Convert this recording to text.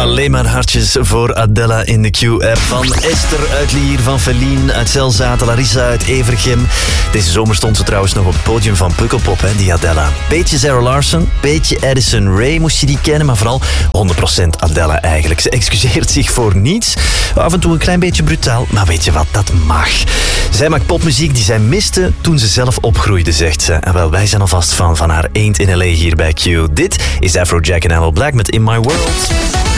Alleen maar hartjes voor Adela in de Q-app. Van Esther uit Lier, van Feline uit Zelzaten, Larissa uit Evergem. Deze zomer stond ze trouwens nog op het podium van Pukkelpop, hè, die Adela. Beetje Sarah Larson, beetje Addison Rae moest je die kennen, maar vooral 100% Adela eigenlijk. Ze excuseert zich voor niets. Af en toe een klein beetje brutaal, maar weet je wat, dat mag. Zij maakt popmuziek die zij miste toen ze zelf opgroeide, zegt ze. En wel, wij zijn alvast fan van haar Ain't in L.A. hier bij Q. Dit is Afrojack en Aloe Blacc met In My World.